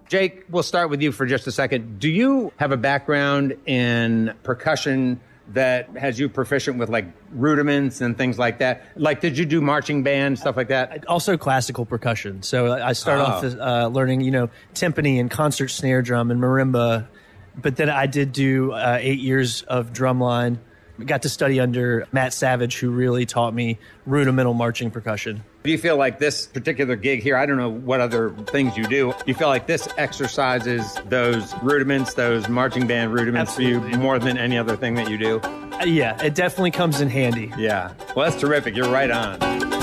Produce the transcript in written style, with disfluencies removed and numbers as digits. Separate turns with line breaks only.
Jake, we'll start with you for just a second. Do you have a background in percussion that has you proficient with like rudiments and things like that? Like, did you do marching band, stuff like that?
Also classical percussion. So I started off learning, timpani and concert snare drum and marimba. But then I did do 8 years of drumline. Got to study under Matt Savage, who really taught me rudimental marching percussion.
Do you feel like this particular gig here, I don't know what other things you do, you feel like this exercises those rudiments, those marching band rudiments
Absolutely.
for you more than any other thing that you do?
Yeah, it definitely comes in handy.
Yeah. Well, that's terrific. You're right on.